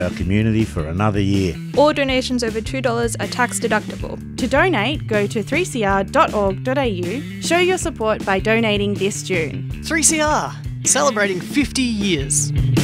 our community for another year. All donations over $2 are tax deductible. To donate, go to 3cr.org.au. Show your support by donating this June. 3CR, celebrating 50 years.